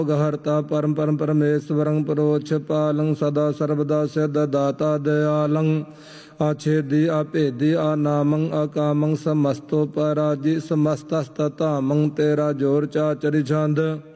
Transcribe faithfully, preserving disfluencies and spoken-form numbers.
ਹਰਤਾ ਪਰਮ ਪਰਮ ਪਰਮੇਸ਼ਵਰੰ ਪਰੋਛ ਪਾਲੰ ਸਦਾ ਸਰਬਦਾ ਸਿਧ ਦਾਤਾ ਦਇਆਲੰ ਆਛੇਦੀ ਆਪੇਦੀ ਆਨਾਮੰ ਅਕਾਮੰ ਸਮਸਤੋ ਪਰਾਜੀ ਸਮਸਤਸਤ ਧਾਮੰ ਤੇਰਾ ਜੋਰ ਚਾਚਰਿ ਛੰਦ